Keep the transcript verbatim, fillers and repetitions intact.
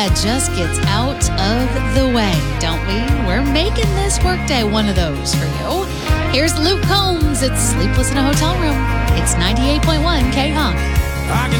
that just gets out of the way, don't we? We're making this workday one of those for you. Here's Luke Combs. It's Sleepless in a Hotel Room. It's ninety-eight point one K H O N.